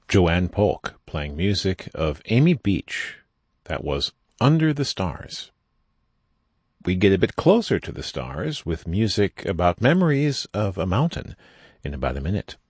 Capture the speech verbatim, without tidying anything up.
Joanne Polk playing music of Amy Beach. That was Under the Stars. We get a bit closer to the stars with music about memories of a mountain in about a minute.